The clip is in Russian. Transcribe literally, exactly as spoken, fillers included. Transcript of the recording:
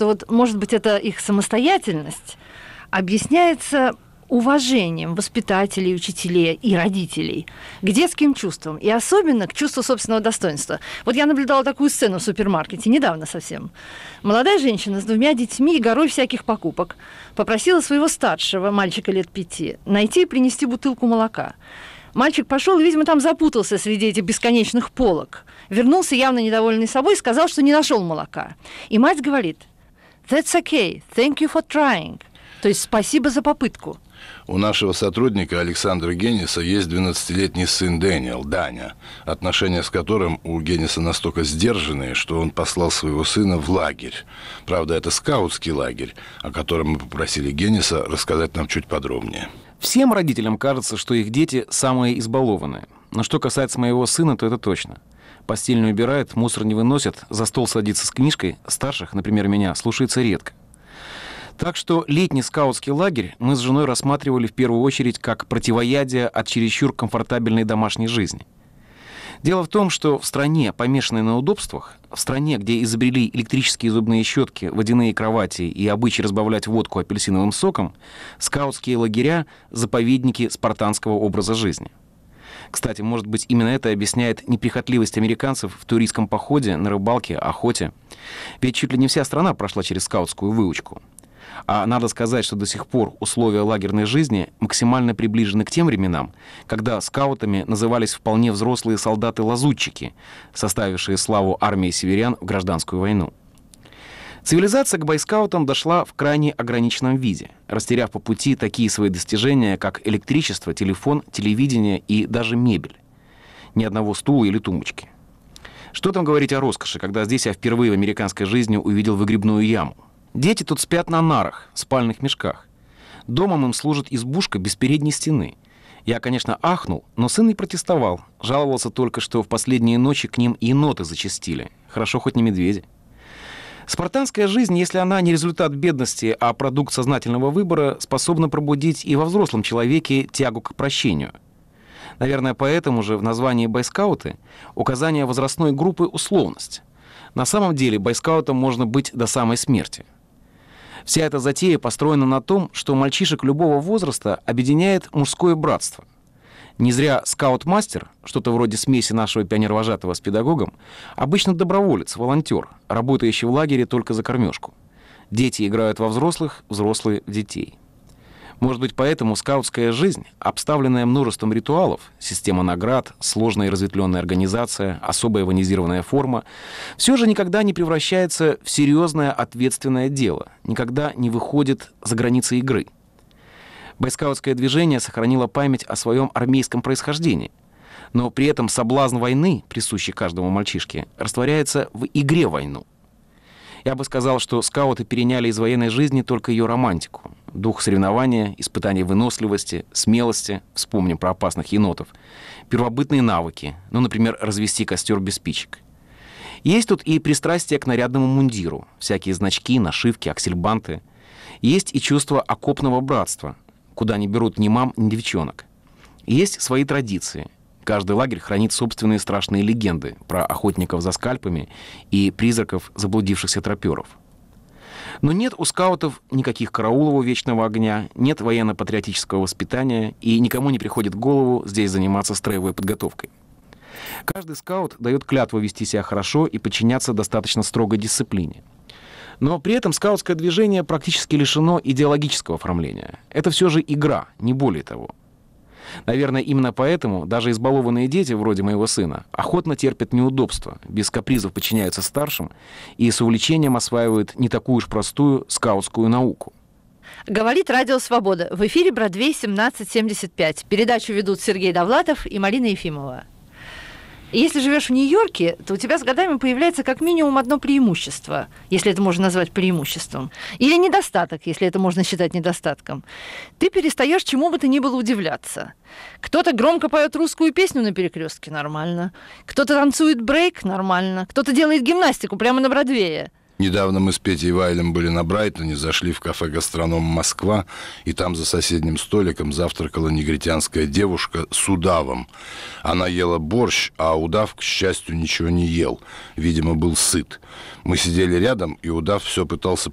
что вот, может быть, это их самостоятельность объясняется уважением воспитателей, учителей и родителей к детским чувствам, и особенно к чувству собственного достоинства. Вот я наблюдала такую сцену в супермаркете, недавно совсем. Молодая женщина с двумя детьми и горой всяких покупок попросила своего старшего, мальчика лет пяти, найти и принести бутылку молока. Мальчик пошел и, видимо, там запутался среди этих бесконечных полок. Вернулся явно недовольный собой и сказал, что не нашел молока. И мать говорит: «That's okay, thank you for trying». То есть спасибо за попытку. У нашего сотрудника Александра Генниса есть двенадцатилетний сын Дэниел, Даня, отношения с которым у Генниса настолько сдержанные, что он послал своего сына в лагерь. Правда, это скаутский лагерь, о котором мы попросили Генниса рассказать нам чуть подробнее. Всем родителям кажется, что их дети самые избалованные. Но что касается моего сына, то это точно. Постель не убирает, мусор не выносит, за стол садится с книжкой, старших, например, меня, слушается редко. Так что летний скаутский лагерь мы с женой рассматривали в первую очередь как противоядие от чересчур комфортабельной домашней жизни. Дело в том, что в стране, помешанной на удобствах, в стране, где изобрели электрические зубные щетки, водяные кровати и обычай разбавлять водку апельсиновым соком, скаутские лагеря – заповедники спартанского образа жизни. Кстати, может быть, именно это объясняет неприхотливость американцев в туристском походе, на рыбалке, охоте. Ведь чуть ли не вся страна прошла через скаутскую выучку. А надо сказать, что до сих пор условия лагерной жизни максимально приближены к тем временам, когда скаутами назывались вполне взрослые солдаты-лазутчики, составившие славу армии северян в гражданскую войну. Цивилизация к бойскаутам дошла в крайне ограниченном виде, растеряв по пути такие свои достижения, как электричество, телефон, телевидение и даже мебель. Ни одного стула или тумбочки. Что там говорить о роскоши, когда здесь я впервые в американской жизни увидел выгребную яму. Дети тут спят на нарах, спальных мешках. Домом им служит избушка без передней стены. Я, конечно, ахнул, но сын не протестовал. Жаловался только, что в последние ночи к ним еноты зачастили. Хорошо, хоть не медведи. Спартанская жизнь, если она не результат бедности, а продукт сознательного выбора, способна пробудить и во взрослом человеке тягу к прощению. Наверное, поэтому же в названии «бойскауты» указание возрастной группы условность. На самом деле бойскаутом можно быть до самой смерти. Вся эта затея построена на том, что мальчишек любого возраста объединяет мужское братство. Не зря скаут-мастер, что-то вроде смеси нашего пионервожатого с педагогом, обычно доброволец, волонтер, работающий в лагере только за кормежку. Дети играют во взрослых, взрослые в детей. Может быть, поэтому скаутская жизнь, обставленная множеством ритуалов, система наград, сложная и разветвленная организация, особая военизированная форма, все же никогда не превращается в серьезное ответственное дело, никогда не выходит за границы игры. Бойскаутское движение сохранило память о своем армейском происхождении, но при этом соблазн войны, присущий каждому мальчишке, растворяется в игре в войну. Я бы сказал, что скауты переняли из военной жизни только ее романтику. Дух соревнования, испытания выносливости, смелости, вспомним про опасных енотов, первобытные навыки, ну, например, развести костер без спичек. Есть тут и пристрастие к нарядному мундиру, всякие значки, нашивки, аксельбанты. Есть и чувство окопного братства, куда не берут ни мам, ни девчонок. Есть свои традиции. Каждый лагерь хранит собственные страшные легенды про охотников за скальпами и призраков заблудившихся троперов. Но нет у скаутов никаких караулов у вечного огня, нет военно-патриотического воспитания, и никому не приходит в голову здесь заниматься строевой подготовкой. Каждый скаут дает клятву вести себя хорошо и подчиняться достаточно строгой дисциплине. Но при этом скаутское движение практически лишено идеологического оформления. Это все же игра, не более того. Наверное, именно поэтому даже избалованные дети, вроде моего сына, охотно терпят неудобства, без капризов подчиняются старшим и с увлечением осваивают не такую уж простую скаутскую науку. Говорит Радио Свобода. В эфире Бродвей семнадцать семьдесят пять. Передачу ведут Сергей Довлатов и Марина Ефимова. И если живешь в Нью-Йорке, то у тебя с годами появляется как минимум одно преимущество, если это можно назвать преимуществом, или недостаток, если это можно считать недостатком. Ты перестаешь чему бы то ни было удивляться. Кто-то громко поет русскую песню на перекрестке — нормально. Кто-то танцует брейк — нормально. Кто-то делает гимнастику прямо на Бродвее. Недавно мы с Петей Вайлем были на Брайтоне, зашли в кафе «Гастроном Москва», и там за соседним столиком завтракала негритянская девушка с удавом. Она ела борщ, а удав, к счастью, ничего не ел. Видимо, был сыт. Мы сидели рядом, и удав все пытался